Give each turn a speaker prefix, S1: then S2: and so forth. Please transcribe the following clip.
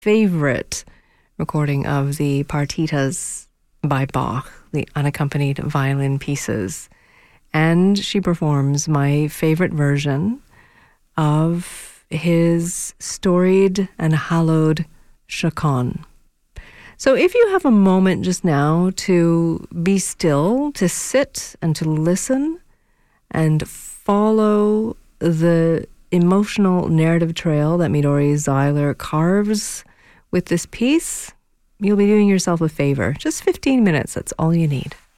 S1: favorite recording of the partitas by Bach, the unaccompanied violin pieces. And she performs my favorite version of his storied and hallowed Chaconne. So if you have a moment just now to be still, to sit and to listen and follow the emotional narrative trail that Midori Zeiler carves with this piece, you'll be doing yourself a favor. Just 15 minutes, that's all you need.